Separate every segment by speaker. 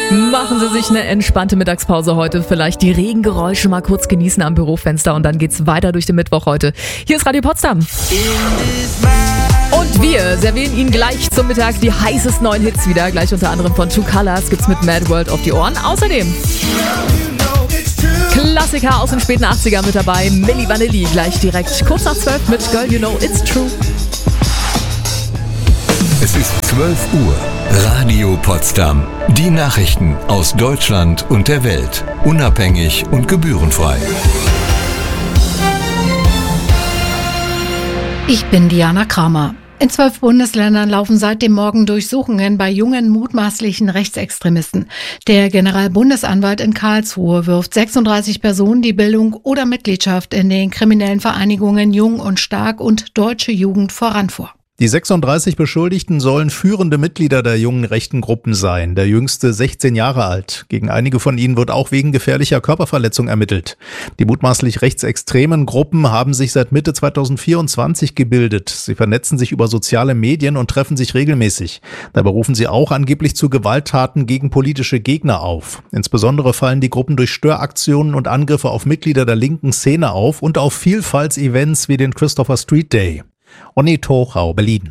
Speaker 1: Machen Sie sich eine entspannte Mittagspause heute. Vielleicht die Regengeräusche mal kurz genießen am Bürofenster und dann geht's weiter durch den Mittwoch heute. Hier ist Radio Potsdam. Und wir servieren Ihnen gleich zum Mittag die heißesten neuen Hits wieder. Gleich unter anderem von Two Colors gibt's mit Mad World auf die Ohren. Außerdem Klassiker aus den späten 80ern mit dabei. Milli Vanilli gleich direkt kurz nach 12 mit Girl You Know It's True.
Speaker 2: Es ist 12 Uhr. Radio Potsdam. Die Nachrichten aus Deutschland und der Welt. Unabhängig und gebührenfrei.
Speaker 3: Ich bin Diana Kramer. In 12 Bundesländern laufen seit dem Morgen Durchsuchungen bei jungen mutmaßlichen Rechtsextremisten. Der Generalbundesanwalt in Karlsruhe wirft 36 Personen die Bildung oder Mitgliedschaft in den kriminellen Vereinigungen Jung und Stark und Deutsche Jugend voran vor.
Speaker 4: Die 36 Beschuldigten sollen führende Mitglieder der jungen rechten Gruppen sein, der jüngste 16 Jahre alt. Gegen einige von ihnen wird auch wegen gefährlicher Körperverletzung ermittelt. Die mutmaßlich rechtsextremen Gruppen haben sich seit Mitte 2024 gebildet. Sie vernetzen sich über soziale Medien und treffen sich regelmäßig. Dabei rufen sie auch angeblich zu Gewalttaten gegen politische Gegner auf. Insbesondere fallen die Gruppen durch Störaktionen und Angriffe auf Mitglieder der linken Szene auf und auf Vielfaltsevents wie den Christopher Street Day. Onni Tochau, Berlin.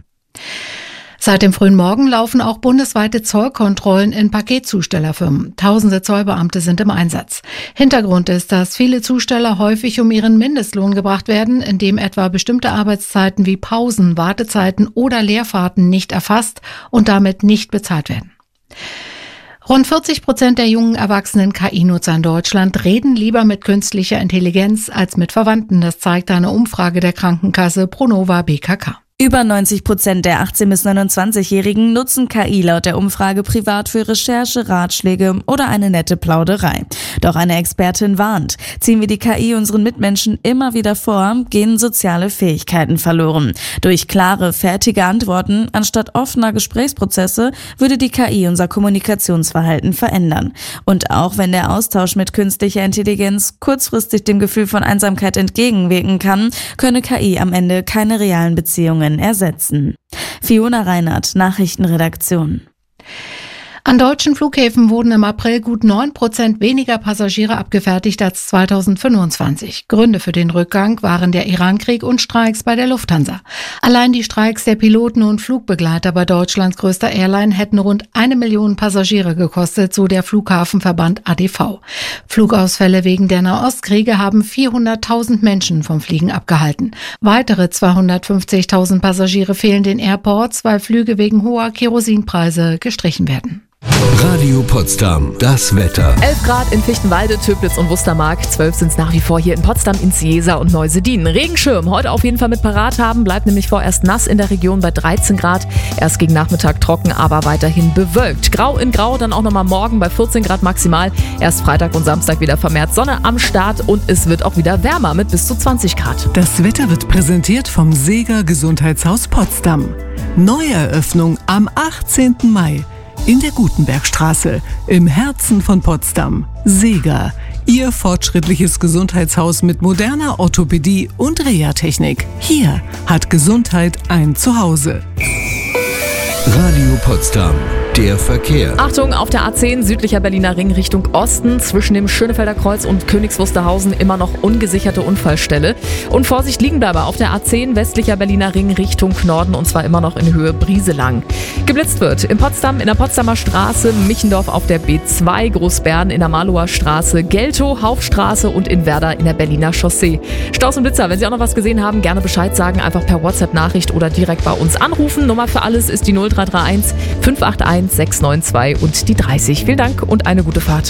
Speaker 3: Seit dem frühen Morgen laufen auch bundesweite Zollkontrollen in Paketzustellerfirmen. Tausende Zollbeamte sind im Einsatz. Hintergrund ist, dass viele Zusteller häufig um ihren Mindestlohn gebracht werden, indem etwa bestimmte Arbeitszeiten wie Pausen, Wartezeiten oder Leerfahrten nicht erfasst und damit nicht bezahlt werden. Rund 40% der jungen erwachsenen KI-Nutzer in Deutschland reden lieber mit künstlicher Intelligenz als mit Verwandten. Das zeigt eine Umfrage der Krankenkasse Pronova BKK.
Speaker 5: Über 90% der 18- bis 29-Jährigen nutzen KI laut der Umfrage privat für Recherche, Ratschläge oder eine nette Plauderei. Doch eine Expertin warnt, ziehen wir die KI unseren Mitmenschen immer wieder vor, gehen soziale Fähigkeiten verloren. Durch klare, fertige Antworten anstatt offener Gesprächsprozesse würde die KI unser Kommunikationsverhalten verändern. Und auch wenn der Austausch mit künstlicher Intelligenz kurzfristig dem Gefühl von Einsamkeit entgegenwirken kann, könne KI am Ende keine realen Beziehungen ersetzen. Fiona Reinhardt, Nachrichtenredaktion. An deutschen Flughäfen wurden im April gut 9% weniger Passagiere abgefertigt als 2025. Gründe für den Rückgang waren der Irankrieg und Streiks bei der Lufthansa. Allein die Streiks der Piloten und Flugbegleiter bei Deutschlands größter Airline hätten rund 1 Million Passagiere gekostet, so der Flughafenverband ADV. Flugausfälle wegen der Nahostkriege haben 400.000 Menschen vom Fliegen abgehalten. Weitere 250.000 Passagiere fehlen den Airports, weil Flüge wegen hoher Kerosinpreise gestrichen werden.
Speaker 2: Radio Potsdam, das Wetter.
Speaker 1: 11 Grad in Fichtenwalde, Töplitz und Wustermark. 12 sind es nach wie vor hier in Potsdam, in Ciesa und Neusedin. Regenschirm heute auf jeden Fall mit parat haben. Bleibt nämlich vorerst nass in der Region bei 13 Grad. Erst gegen Nachmittag trocken, aber weiterhin bewölkt. Grau in Grau, dann auch nochmal morgen bei 14 Grad maximal. Erst Freitag und Samstag wieder vermehrt Sonne am Start und es wird auch wieder wärmer mit bis zu 20 Grad.
Speaker 6: Das Wetter wird präsentiert vom Seeger Gesundheitshaus Potsdam. Neueröffnung am 18. Mai. In der Gutenbergstraße, im Herzen von Potsdam. Seeger, Ihr fortschrittliches Gesundheitshaus mit moderner Orthopädie und Reha-Technik. Hier hat Gesundheit ein Zuhause.
Speaker 2: Radio Potsdam, der Verkehr.
Speaker 1: Achtung, auf der A10 südlicher Berliner Ring Richtung Osten zwischen dem Schönefelder Kreuz und Königs Wusterhausen immer noch ungesicherte Unfallstelle. Und Vorsicht, Liegenbleiber auf der A10 westlicher Berliner Ring Richtung Norden und zwar immer noch in Höhe Brieselang. Geblitzt wird in Potsdam in der Potsdamer Straße, Michendorf auf der B2, Großbären in der Malower Straße, Geltow, Hauptstraße und in Werder in der Berliner Chaussee. Staus und Blitzer, wenn Sie auch noch was gesehen haben, gerne Bescheid sagen, einfach per WhatsApp-Nachricht oder direkt bei uns anrufen. Nummer für alles ist die 0331 581 692 und die 30. Vielen Dank und eine gute Fahrt.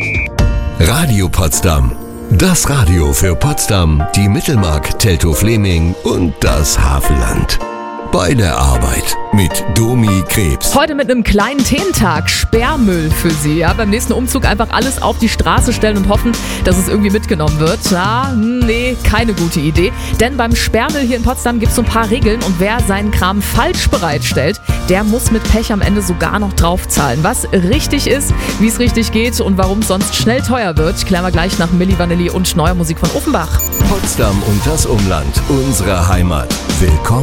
Speaker 2: Radio Potsdam. Das Radio für Potsdam, die Mittelmark, Teltow-Fleming und das Havelland. Bei der Arbeit mit Domi Krebs.
Speaker 1: Heute mit einem kleinen Thementag, Sperrmüll für Sie. Ja, beim nächsten Umzug einfach alles auf die Straße stellen und hoffen, dass es irgendwie mitgenommen wird. Nee, keine gute Idee. Denn beim Sperrmüll hier in Potsdam gibt es so ein paar Regeln und wer seinen Kram falsch bereitstellt, der muss mit Pech am Ende sogar noch draufzahlen. Was richtig ist, wie es richtig geht und warum es sonst schnell teuer wird, klären wir gleich nach Milli Vanilli und neuer Musik von Offenbach.
Speaker 2: Potsdam und das Umland, unsere Heimat. Willkommen